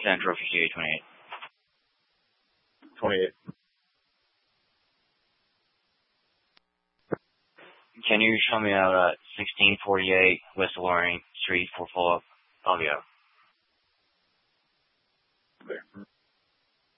Central 5828. 28. Can you show me out at 1648 West Loring Street for follow-up? I'll go.